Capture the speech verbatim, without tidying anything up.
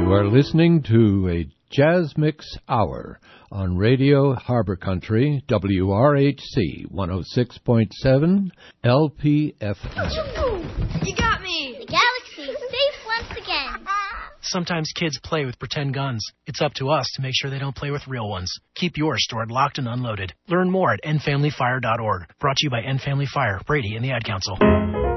You are listening to a Jazz Mix Hour on Radio Harbor Country, W R H C one oh six point seven L P F M. You got me! The galaxy is safe once again. Sometimes kids play with pretend guns. It's up to us to make sure they don't play with real ones. Keep yours stored locked and unloaded. Learn more at end family fire dot org. Brought to you by End Family Fire, Brady, and the Ad Council.